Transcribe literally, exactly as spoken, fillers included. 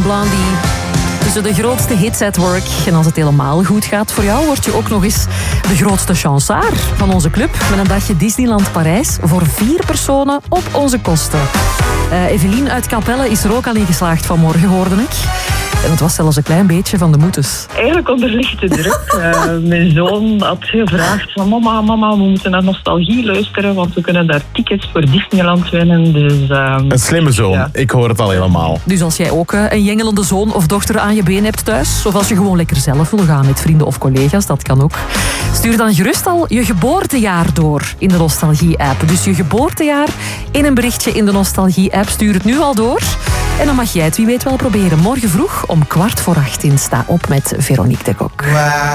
Blondie. Tussen de grootste hits at work. En als het helemaal goed gaat voor jou, word je ook nog eens de grootste chansaar van onze club. Met een dagje Disneyland Parijs voor vier personen op onze kosten. Uh, Evelien uit Capelle is er ook al in geslaagd vanmorgen, hoorde ik. En het was zelfs een klein beetje van de moetes. Eigenlijk onder lichte druk. Uh, mijn zoon had gevraagd van mama, mama, we moeten naar Nostalgie luisteren, want we kunnen daar tickets voor Disneyland winnen. Dus, uh, een slimme zoon, ja. Ik hoor het al helemaal. Dus als jij ook uh, een jengelende zoon of dochter aan je been hebt thuis, of als je gewoon lekker zelf wil gaan met vrienden of collega's, dat kan ook. Stuur dan gerust al je geboortejaar door in de Nostalgie-app. Dus je geboortejaar in een berichtje in de Nostalgie-app. Stuur het nu al door. En dan mag jij het wie weet wel proberen. Morgen vroeg om kwart voor acht in Sta op met Veronique de Kok.